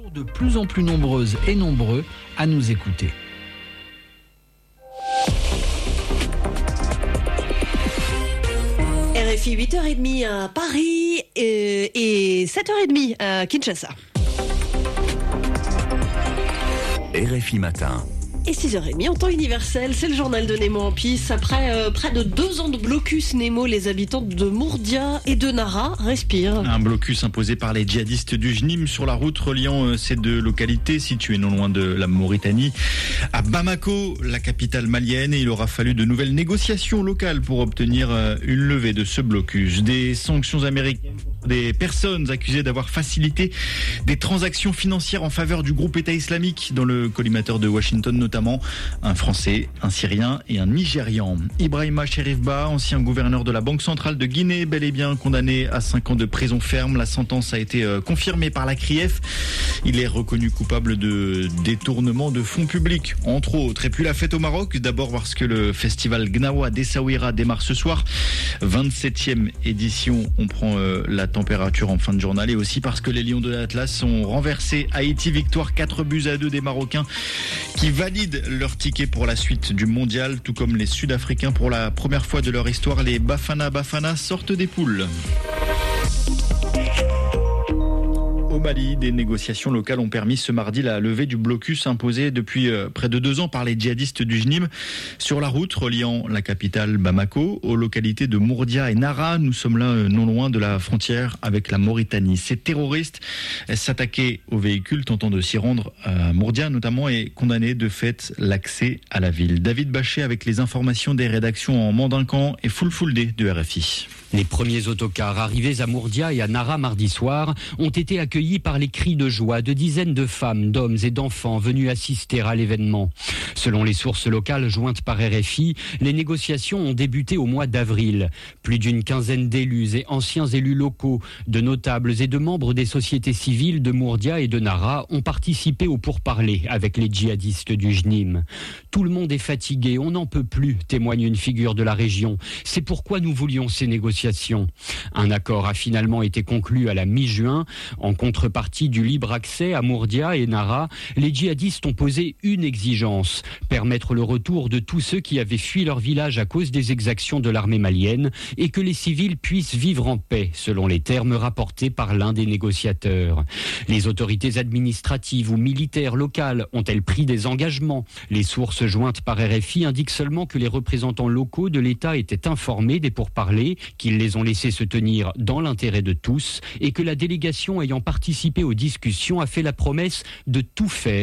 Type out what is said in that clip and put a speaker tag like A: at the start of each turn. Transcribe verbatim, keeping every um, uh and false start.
A: De plus en plus nombreuses et nombreux à nous écouter.
B: R F I huit heures trente à Paris et, et sept heures trente à Kinshasa.
C: R F I Matin.
B: Et six heures trente en temps universel, c'est le journal de Nemo en piste. Après euh, près de deux ans de blocus Nemo, les habitants de Mourdia et de Nara respirent.
D: Un blocus imposé par les djihadistes du J N I M sur la route reliant euh, ces deux localités situées non loin de la Mauritanie à Bamako, la capitale malienne. Et il aura fallu de nouvelles négociations locales pour obtenir euh, une levée de ce blocus. Des sanctions américaines pour des personnes accusées d'avoir facilité des transactions financières en faveur du groupe État islamique dans le collimateur de Washington, notamment un Français, un Syrien et un Nigérian. Ibrahima Cherif-Ba, ancien gouverneur de la Banque centrale de Guinée, bel et bien condamné à cinq ans de prison ferme. La sentence a été confirmée par la C R I E F. Il est reconnu coupable de détournement de fonds publics, entre autres. Et puis la fête au Maroc, d'abord parce que le festival Gnawa d'Essaouira démarre ce soir. vingt-septième édition, on prend euh, la température en fin de journal. Et aussi parce que les Lions de l'Atlas ont renversé Haïti, victoire quatre buts à deux des Marocains qui valident leur ticket pour la suite du mondial, tout comme les Sud-Africains. Pour la première fois de leur histoire, les Bafana Bafana sortent des poules. Au Mali, des négociations locales ont permis ce mardi la levée du blocus imposé depuis euh, près de deux ans par les djihadistes du J N I M sur la route reliant la capitale Bamako aux localités de Mourdia et Nara. Nous sommes là euh, non loin de la frontière avec la Mauritanie. Ces terroristes s'attaquaient aux véhicules tentant de s'y rendre à Mourdia notamment et condamnaient de fait l'accès à la ville. David Bachet avec les informations des rédactions en Mandincan et Full Full Day de R F I.
E: Les premiers autocars arrivés à Mourdia et à Nara mardi soir ont été accueillis par les cris de joie de dizaines de femmes, d'hommes et d'enfants venus assister à l'événement. Selon les sources locales jointes par R F I, les négociations ont débuté au mois d'avril. Plus d'une quinzaine d'élus et anciens élus locaux, de notables et de membres des sociétés civiles de Mourdia et de Nara ont participé aux pourparlers avec les djihadistes du J N I M. Tout le monde est fatigué, on n'en peut plus, témoigne une figure de la région. C'est pourquoi nous voulions ces négociations. Un accord a finalement été conclu à la mi-juin. En contrepartie du libre accès à Mourdia et Nara, les djihadistes ont posé une exigence, permettre le retour de tous ceux qui avaient fui leur village à cause des exactions de l'armée malienne et que les civils puissent vivre en paix, selon les termes rapportés par l'un des négociateurs. Les autorités administratives ou militaires locales ont-elles pris des engagements ? Les sources jointes par R F I indiquent seulement que les représentants locaux de l'État étaient informés des pourparlers, qu'ils les ont laissés se tenir dans l'intérêt de tous et que la délégation ayant participé aux discussions a fait la promesse de tout faire